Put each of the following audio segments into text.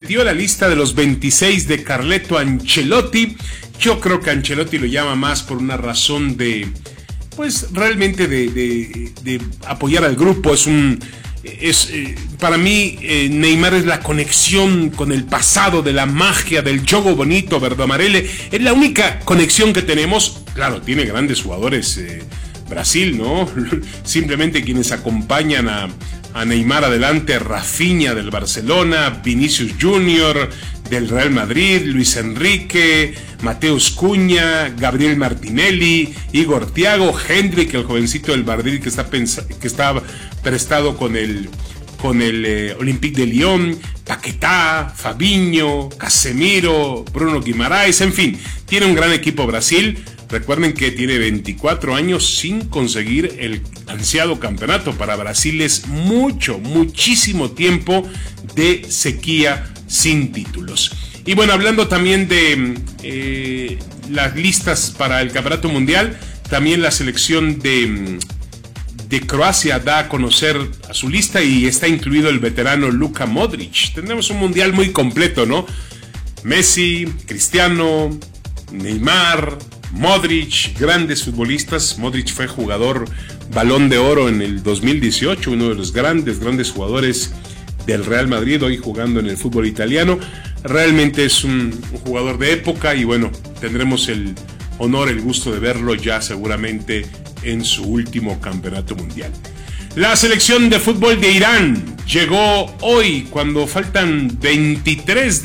metió a la lista de los 26 de Carleto Ancelotti. Yo creo que Ancelotti lo llama más por una razón de, pues realmente de apoyar al grupo. Para mí Neymar es la conexión con el pasado, de la magia, del juego bonito, verde amarele. Es la única conexión que tenemos. Claro, tiene grandes jugadores Brasil, ¿no? Simplemente quienes acompañan a Neymar adelante: Rafinha del Barcelona, Vinicius Junior del Real Madrid, Luis Enrique, Mateus Cunha, Gabriel Martinelli, Igor Thiago, Hendrik, el jovencito del Madrid que está prestado con el Olympique de Lyon, Paquetá, Fabinho, Casemiro, Bruno Guimaraes, en fin, tiene un gran equipo Brasil. Recuerden que tiene 24 años sin conseguir el ansiado campeonato. Para Brasil es muchísimo tiempo de sequía sin títulos. Y bueno, hablando también de las listas para el campeonato mundial, también la selección de Croacia da a conocer a su lista y está incluido el veterano Luka Modric. Tendremos un mundial muy completo, ¿no? Messi, Cristiano, Neymar, Modric, grandes futbolistas. Modric fue jugador Balón de Oro en el 2018, uno de los grandes jugadores del Real Madrid, hoy jugando en el fútbol italiano. Realmente es un jugador de época y bueno, tendremos el honor, el gusto de verlo ya seguramente en su último campeonato mundial. La selección de fútbol de Irán llegó hoy, cuando faltan 23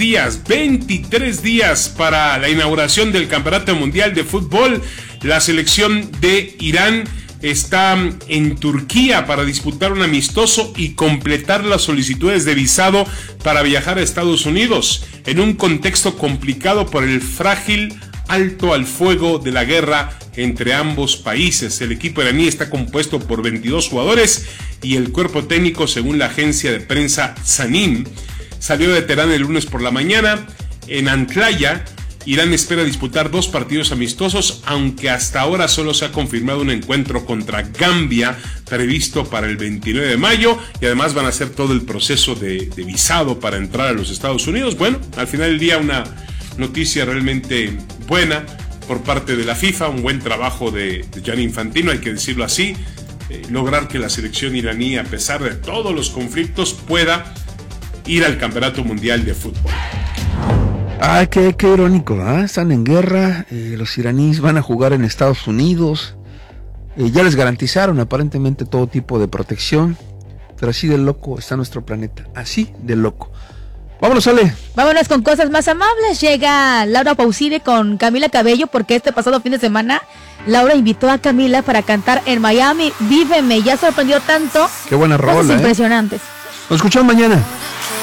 días para la inauguración del campeonato mundial de fútbol. La selección de Irán está en Turquía para disputar un amistoso y completar las solicitudes de visado para viajar a Estados Unidos, en un contexto complicado por el frágil alto al fuego de la guerra entre ambos países. El equipo iraní está compuesto por 22 jugadores y el cuerpo técnico, según la agencia de prensa Sanim, salió de Teherán el lunes por la mañana. En Antalya, Irán espera disputar 2 partidos amistosos, aunque hasta ahora solo se ha confirmado un encuentro contra Gambia previsto para el 29 de mayo, y además van a hacer todo el proceso de visado para entrar a los Estados Unidos. Bueno, al final del día una noticia realmente buena por parte de la FIFA, un buen trabajo de Gianni Infantino, hay que decirlo así, lograr que la selección iraní, a pesar de todos los conflictos, pueda ir al Campeonato Mundial de Fútbol. Ah, qué irónico, ¿eh? Están en guerra, los iraníes van a jugar en Estados Unidos, ya les garantizaron aparentemente todo tipo de protección, pero así de loco está nuestro planeta, así de loco. Vámonos, Ale. Vámonos con cosas más amables. Llega Laura Pausini con Camila Cabello, porque este pasado fin de semana Laura invitó a Camila para cantar en Miami. Víveme, ya sorprendió tanto. Qué buena rola, cosas impresionantes. Nos escuchamos mañana.